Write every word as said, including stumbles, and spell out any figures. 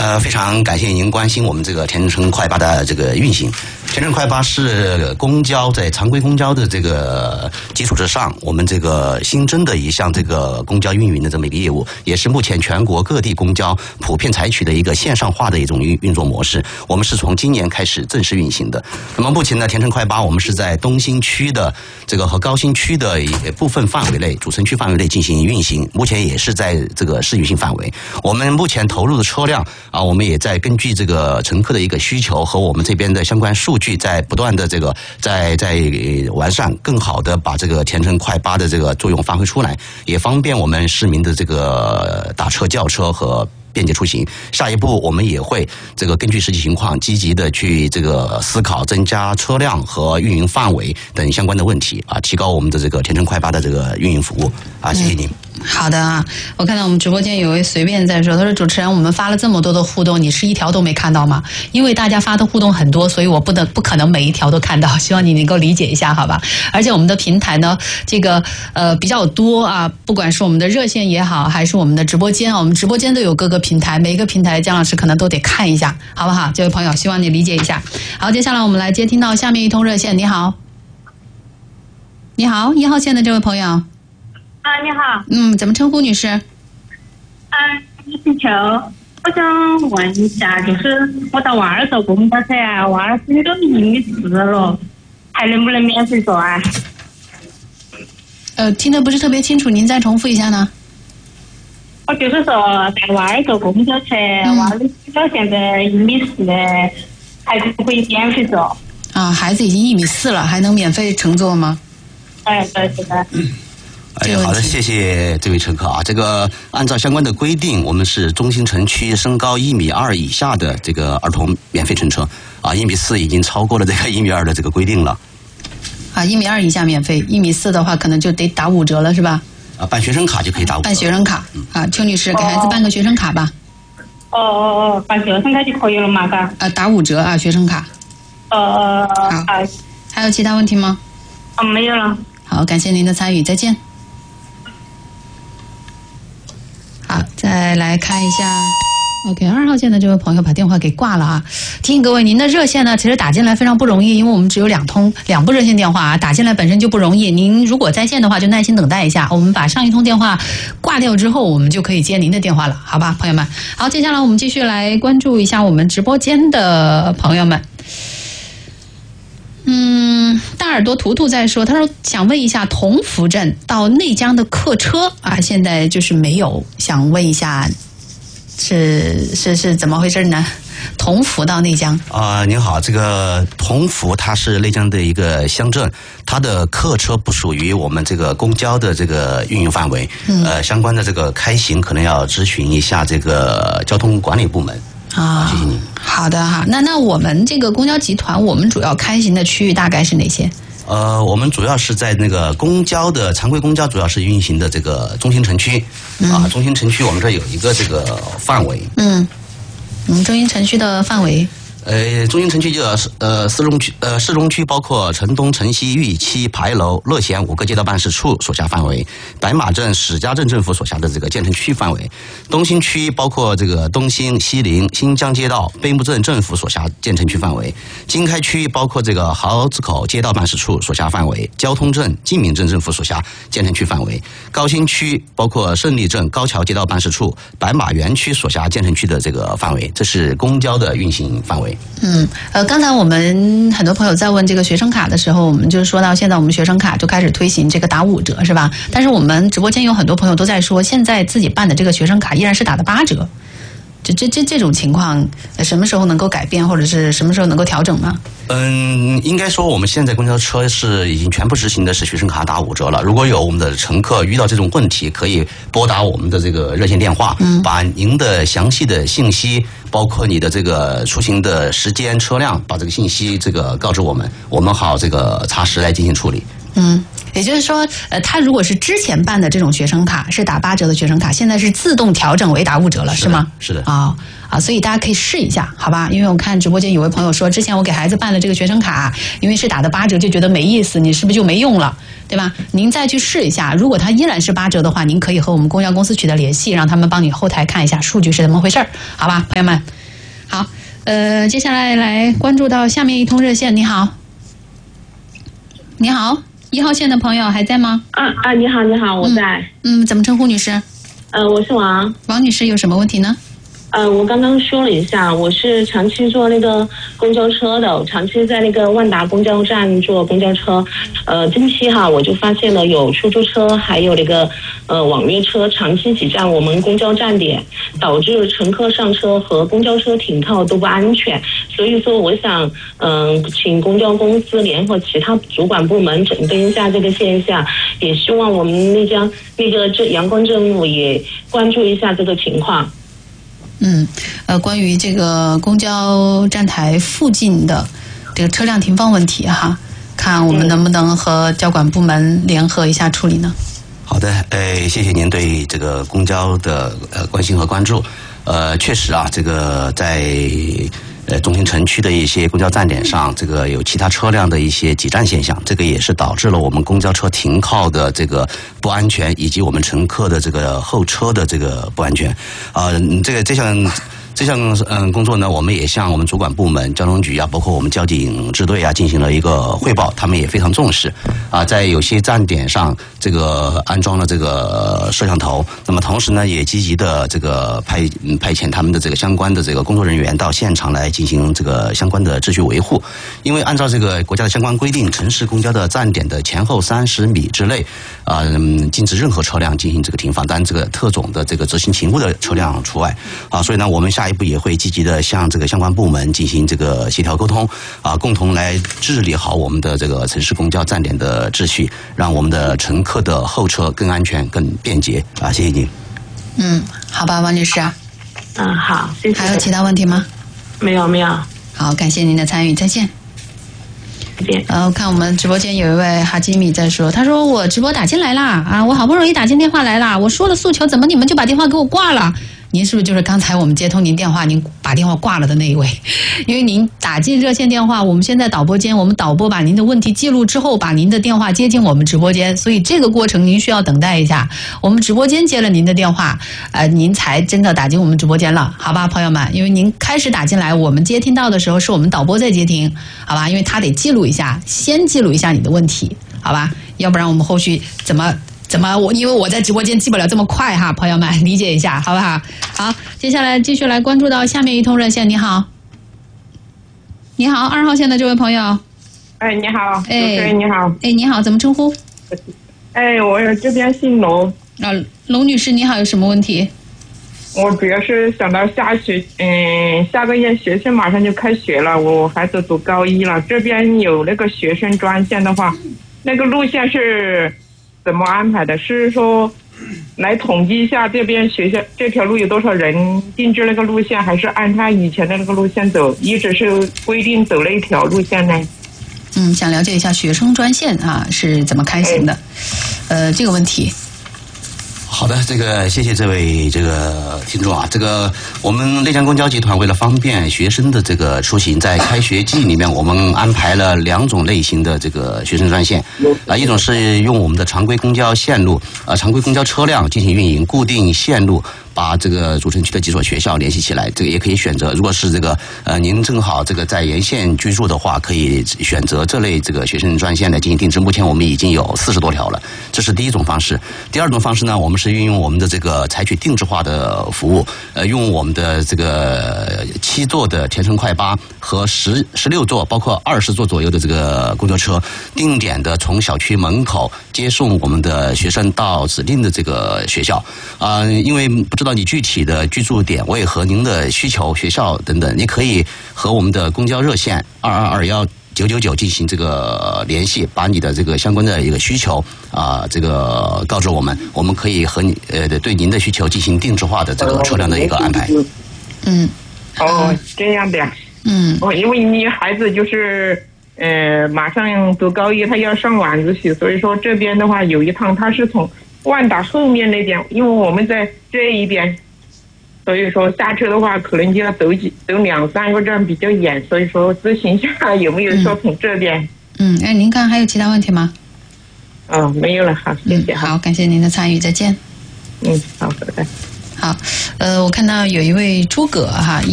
呃，非常感谢您关心我们这个田城快八的这个运行。田城快八是公交在常规公交的这个基础之上，我们这个新增的一项这个公交运营的这么一个业务，也是目前全国各地公交普遍采取的一个线上化的一种运运作模式。我们是从今年开始正式运行的。那么目前呢，田城快八我们是在东新区的这个和高新区的部分范围内，主城区范围内进行运行，目前也是在这个试运行范围。我们目前投入的车辆啊，我们也在根据这个乘客的一个需求和我们这边的相关数据，在不断的这个在在完善，更好的把这个田城快八的这个作用发挥出来，也方便我们市民的这个打车、叫车和便捷出行。下一步我们也会这个根据实际情况，积极的去这个思考增加车辆和运营范围等相关的问题啊，提高我们的这个田城快八的这个运营服务啊，谢谢您。 好的啊，我看到我们直播间有位随便在说，他说主持人，我们发了这么多的互动，你是一条都没看到吗？因为大家发的互动很多，所以我不能不可能每一条都看到，希望你能够理解一下，好吧？而且我们的平台呢，这个呃比较多啊，不管是我们的热线也好，还是我们的直播间啊，我们直播间都有各个平台，每一个平台姜老师可能都得看一下，好不好？这位朋友，希望你理解一下。好，接下来我们来接听到下面一通热线，你好，你好，一号线的这位朋友。 啊，你好。 嗯，怎么称呼女士？ 嗯，我姓邱，我想问一下，就是我到娃儿坐公交车啊，娃儿身高一米四了，还能不能免费坐啊？ 呃，听得不是特别清楚，您再重复一下呢？ 我就是说带娃儿坐公交车，嗯、娃儿的身高现在一米四的，还不可以免费坐？ 啊，孩子已经一米四了，还能免费乘坐吗？ 哎，对，是的。嗯哎，好的，谢谢这位乘客啊。这个按照相关的规定，我们是中心城区身高一米二以下的这个儿童免费乘车啊，一米四已经超过了这个一米二的这个规定了。 啊，一米二以下免费，一米四的话可能就得打五折了，是吧？ 啊，办学生卡就可以打五折。办学生卡，啊，邱女士给孩子办个学生卡吧。 哦哦哦，办学生卡就可以了嘛，嘎。 啊，打五折啊，学生卡。 哦哦哦。好。 还有其他问题吗？ 啊，没有了。 好，感谢您的参与，再见。好，再来看一下 OK 二号线的这位朋友把电话给挂了啊。提醒各位，您的热线呢其实打进来非常不容易，因为我们只有两通两部热线电话啊，打进来本身就不容易。您如果在线的话就耐心等待一下，我们把上一通电话挂掉之后，我们就可以接您的电话了，好吧朋友们。好，接下来我们继续来关注一下我们直播间的朋友们。嗯，大耳朵图图在说，他说想问一下同福镇到内江的客车啊，现在就是没有，想问一下是是是怎么回事呢？同福到内江啊、呃，您好，这个同福它是内江的一个乡镇，它的客车不属于我们这个公交的这个运营范围，嗯、呃，相关的这个开行可能要咨询一下这个交通管理部门。 啊，谢谢您。好的哈，那那我们这个公交集团，我们主要开行的区域大概是哪些？ 呃，我们主要是在那个公交的常规公交，主要是运行的这个中心城区、嗯、啊，中心城区我们这有一个这个范围。 嗯，我们中心城区的范围。 呃，中心城区就呃市中区呃市中区包括城东、城西、玉溪、牌楼、乐贤五个街道办事处所辖范围，白马镇、史家镇政府所辖的这个建成区范围，东新区包括这个东兴、西陵、新疆街道、碑木镇政府所辖建成区范围，经开区包括这个豪子口街道办事处所辖范围，交通镇、晋民镇政府所辖建成区范围，高新区包括胜利镇高桥街道办事处、白马园区所辖建成区的这个范围，这是公交的运行范围。 嗯，呃，刚才我们很多朋友在问这个学生卡的时候，我们就说到现在我们学生卡就开始推行这个打五折，是吧？但是我们直播间有很多朋友都在说，现在自己办的这个学生卡依然是打的八折。这这这这种情况，什么时候能够改变，或者是什么时候能够调整呢？ 嗯，应该说我们现在公交车是已经全部执行的是学生卡打五折了。如果有我们的乘客遇到这种问题，可以拨打我们的这个热线电话，嗯，把您的详细的信息，包括你的这个出行的时间、车辆，把这个信息这个告知我们，我们好这个查实来进行处理。 嗯，也就是说，呃，他如果是之前办的这种学生卡是打八折的学生卡，现在是自动调整为打五折了， 是, 是吗？ 是的。 啊、哦、啊，所以大家可以试一下，好吧？因为我看直播间有位朋友说，之前我给孩子办了这个学生卡，因为是打的八折，就觉得没意思，你是不是就没用了？对吧？您再去试一下，如果它依然是八折的话，您可以和我们公交公司取得联系，让他们帮你后台看一下数据是怎么回事，好吧，朋友们。 好，呃，接下来来关注到下面一通热线。你好，你好，一号线的朋友还在吗？ 啊啊，你好，你好，我在。 嗯，嗯怎么称呼女士？ 呃，我是王。 王女士有什么问题呢？ 呃，我刚刚说了一下，我是长期坐那个公交车的，我长期在那个万达公交站坐公交车。呃，近期哈，我就发现了有出租车，还有那个呃网约车长期挤占我们公交站点，导致乘客上车和公交车停靠都不安全。所以说，我想嗯、呃，请公交公司联合其他主管部门整顿一下这个现象，也希望我们那家那个这阳光政府也关注一下这个情况。 嗯，呃，关于这个公交站台附近的这个车辆停放问题哈，看我们能不能和交管部门联合一下处理呢？ 好的，呃，谢谢您对这个公交的呃关心和关注。呃，确实啊，这个在呃中心城区的一些公交站点上，这个有其他车辆的一些挤占现象，这个也是导致了我们公交车停靠的这个不安全，以及我们乘客的这个候车的这个不安全。啊、呃，这个这项。这项嗯工作呢，我们也向我们主管部门交通局啊，包括我们交警支队啊，进行了一个汇报，他们也非常重视啊，在有些站点上，这个安装了这个摄像头，那么同时呢，也积极的这个派派遣他们的这个相关的这个工作人员到现场来进行这个相关的秩序维护。因为按照这个国家的相关规定，城市公交的站点的前后三十米之内啊、嗯，禁止任何车辆进行这个停放，但这个特种的这个执行勤务的车辆除外啊，所以呢，我们下一步也会积极的向这个相关部门进行这个协调沟通啊，共同来治理好我们的这个城市公交站点的秩序，让我们的乘客的候车更安全、更便捷啊！谢谢您。 嗯，好吧，王女士啊。 嗯，好，谢谢。 还有其他问题吗？ 没有，没有。 好，感谢您的参与，再见。 再见。 呃，我看我们直播间有一位哈基米在说，他说我直播打进来啦，啊，我好不容易打进电话来啦，我说了诉求，怎么你们就把电话给我挂了？您是不是就是刚才我们接通您电话，您把电话挂了的那一位？因为您打进热线电话，我们现在导播间，我们导播把您的问题记录之后，把您的电话接进我们直播间，所以这个过程您需要等待一下。我们直播间接了您的电话，呃，您才真的打进我们直播间了，好吧，朋友们？因为您开始打进来，我们接听到的时候是我们导播在接听，好吧？因为他得记录一下，先记录一下你的问题，好吧？要不然我们后续怎么？怎么我因为我在直播间记不了这么快哈，朋友们理解一下，好不好？好，接下来继续来关注到下面一通热线。你好，你好，二号线的这位朋友。 哎，你好，主哎， 持人你好。 哎，你好，怎么称呼？ 哎，我这边姓龙。 啊，龙女士，你好，有什么问题？ 我主要是想到下学，嗯，下个月学生马上就开学了，我孩子读高一了，这边有那个学生专线的话，那个路线是怎么安排的？是说来统计一下这边学校这条路有多少人定制那个路线，还是按他以前的那个路线走，一直是规定走那一条路线呢？ 嗯，想了解一下学生专线啊是怎么开行的？呃，这个问题。 好的，这个谢谢这位这个听众啊，这个我们内江公交集团为了方便学生的这个出行，在开学季里面，我们安排了两种类型的这个学生专线啊，一种是用我们的常规公交线路啊，常规公交车辆进行运营，固定线路。把这个主城区的几所学校联系起来，这个也可以选择。如果是这个呃，您正好这个在沿线居住的话，可以选择这类这个学生专线来进行定制。目前我们已经有四十多条了，这是第一种方式。第二种方式呢，我们是运用我们的这个采取定制化的服务，呃，用我们的这个七座的田城快八和十十六座，包括二十座左右的这个公交车，定点的从小区门口接送我们的学生到指定的这个学校啊、呃，因为不知道你具体的居住点位和您的需求、学校等等，你可以和我们的公交热线二二二幺九九九进行这个联系，把你的这个相关的一个需求啊、呃，这个告知我们，我们可以和你呃对您的需求进行定制化的这个车辆的一个安排。 嗯， 哦，这样的呀。 嗯， 哦，因为你孩子就是呃马上读高一，他要上晚自习，所以说这边的话有一趟他是从万达后面那边，因为我们在这一边，所以说下车的话可能就要走几走两三个站，比较远，所以说咨询一下有没有说从这边。 嗯，哎，您看还有其他问题吗？ 哦，没有了，好，谢谢。 嗯、好，感谢您的参与，再见。 嗯，好，拜拜。 好，呃，我看到有一位诸葛哈。